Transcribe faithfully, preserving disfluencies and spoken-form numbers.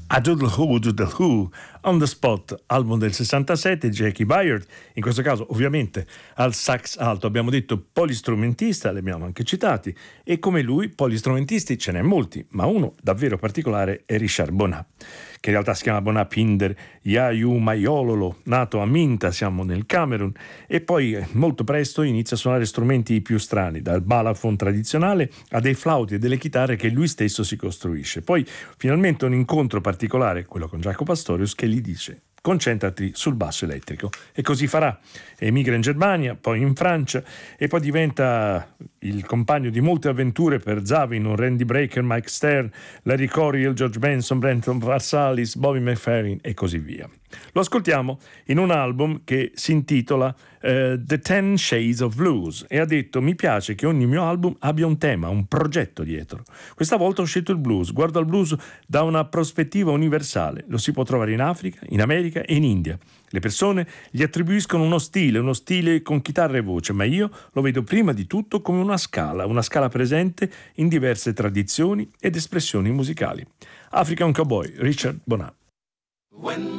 A Doodle Who Doodle Who, On the Spot, album del sessantasette, Jackie Byard, in questo caso ovviamente al sax alto, abbiamo detto polistrumentista, li abbiamo anche citati, e come lui polistrumentisti ce n'è molti, ma uno davvero particolare è Richard Bonat, che in realtà si chiama Bonat Pinder Yayu Maiololo, nato a Minta, siamo nel Camerun, e poi molto presto inizia a suonare strumenti più strani, dal balafon tradizionale a dei flauti e delle chitarre che lui stesso si costruisce. Poi finalmente un incontro particolare, quello con Jaco Pastorius, che gli dice: concentrati sul basso elettrico, e così farà. Emigra in Germania, poi in Francia, e poi diventa il compagno di molte avventure per Zavin, un Randy Brecker, Mike Stern, Larry Coryell, George Benson, Brenton Marsalis, Bobby McFerrin e così via. Lo ascoltiamo in un album che si intitola uh, The Ten Shades of Blues, e ha detto: mi piace che ogni mio album abbia un tema, un progetto dietro. Questa volta ho scelto il blues, guardo al blues da una prospettiva universale, lo si può trovare in Africa, in America e in India. Le persone gli attribuiscono uno stile, uno stile con chitarra e voce, ma io lo vedo prima di tutto come una scala, una scala presente in diverse tradizioni ed espressioni musicali. African Cowboy, Richard Bonat. When